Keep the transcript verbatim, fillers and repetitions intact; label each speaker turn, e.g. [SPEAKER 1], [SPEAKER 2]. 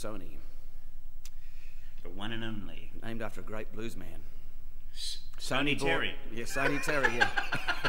[SPEAKER 1] Sony.
[SPEAKER 2] The one and only.
[SPEAKER 1] Named after a great blues man.
[SPEAKER 2] S-
[SPEAKER 1] Sonny
[SPEAKER 2] Sonny Terry.
[SPEAKER 1] Boy. Yeah, Sonny Terry, yeah.